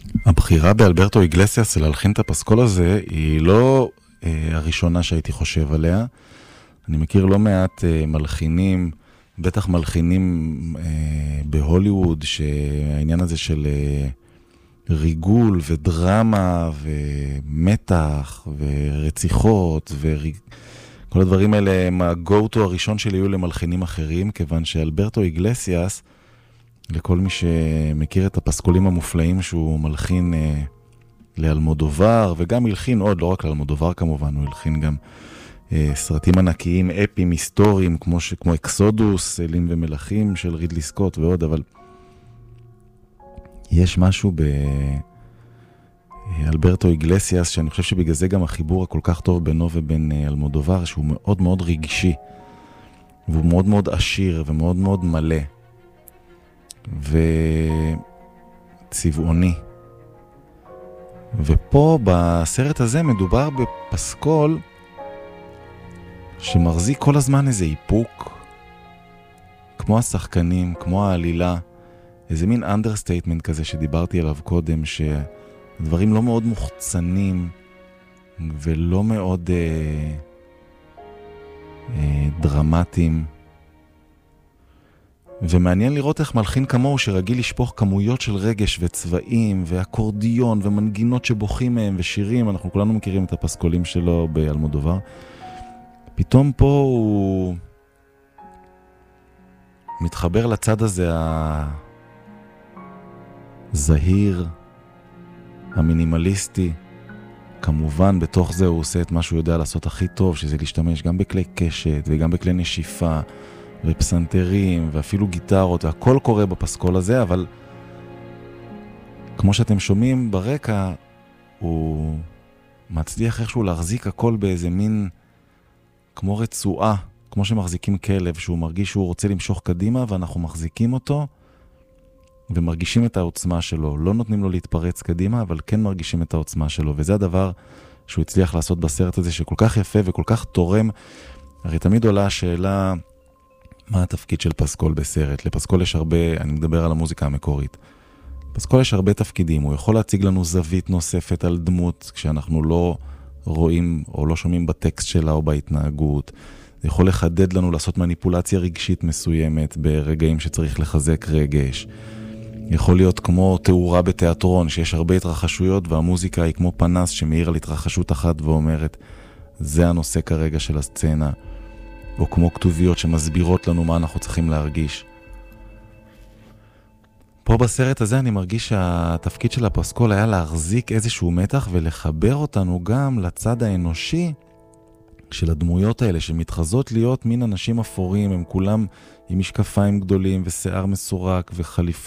הבחירה באלברטו איגלסיאס להלחין את הפסקול הזה היא לא הראשונה שהייתי חושב עליה. אני מכיר לא מעט מלחינים, בטח מלחינים בהוליווד, שהעניין הזה של ריגול ודרמה ומתח ורציחות כל הדברים האלה הם ה-go-to הראשון שלי היו למלחינים אחרים, כיוון שאלברטו איגלסיאס, לכל מי שמכיר את הפסקולים המופלאים שהוא מלחין לאלמודובר, וגם הלחין עוד, לא רק לאלמודובר כמובן, הוא הלחין גם סרטים ענקיים, אפים, היסטוריים, כמו אקסודוס, אלים ומלכים של רידלי סקוט ועוד, אבל יש משהו באלברטו איגלסיאס, שאני חושב שבגלל זה גם החיבור הכל כך טוב בינו ובין אלמודובר, שהוא מאוד מאוד רגשי, והוא מאוד מאוד עשיר ומאוד מאוד מלא, וצבעוני. ופה בסרט הזה מדובר בפסקול שמחזיק כל הזמן איזה איפוק, כמו השחקנים, כמו העלילה, איזה מין אנדרסטייטמנט כזה שדיברתי עליו קודם, שהדברים לא מאוד מוחצנים ולא מאוד דרמטיים. ומעניין לראות איך מלחין כמוהו שרגיל לשפוך כמויות של רגש וצבעים ואקורדיון ומנגינות שבוכים מהם ושירים, אנחנו כולנו מכירים את הפסקולים שלו באלמודובר, פתאום פה הוא מתחבר לצד הזה הזהיר, המינימליסטי. כמובן בתוך זה הוא עושה את מה שהוא יודע לעשות הכי טוב, שזה להשתמש גם בכלי קשת וגם בכלי נשיפה ופסנתרים ואפילו גיטרות, והכל קורה בפסקול הזה, אבל כמו שאתם שומעים ברקע, הוא מצליח איכשהו להחזיק הכל באיזה מין כמו רצועה, כמו שמחזיקים כלב, שהוא מרגיש שהוא רוצה למשוך קדימה, ואנחנו מחזיקים אותו ומרגישים את העוצמה שלו. לא נותנים לו להתפרץ קדימה, אבל כן מרגישים את העוצמה שלו, וזה הדבר שהוא הצליח לעשות בסרט הזה, שכל כך יפה וכל כך תורם. הרי תמיד עולה השאלה, מה התפקיד של פסקול בסרט? לפסקול יש הרבה, אני מדבר על המוזיקה המקורית. פסקול יש הרבה תפקידים, הוא יכול להציג לנו זווית נוספת על דמות, כשאנחנו לא רואים או לא שומעים בטקסט שלה או בהתנהגות. זה יכול לחדד לנו, לעשות מניפולציה רגשית מסוימת ברגעים שצריך לחזק רגש. יכול להיות כמו תאורה בתיאטרון, שיש הרבה התרחשויות והמוזיקה היא כמו פנס שמאיר על התרחשות אחת ואומרת, זה הנושא כרגע של הסצנה. או כמו כתוביות שמסבירות לנו מה אנחנו צריכים להרגיש. פה בסרט הזה אני מרגיש שהתפקיד של הפסקול היה להחזיק איזשהו מתח ולחבר אותנו גם לצד האנושי של הדמויות האלה שמתחזות להיות מין אנשים אפורים, הם כולם עם משקפיים גדולים ושיער מסורק וחליפות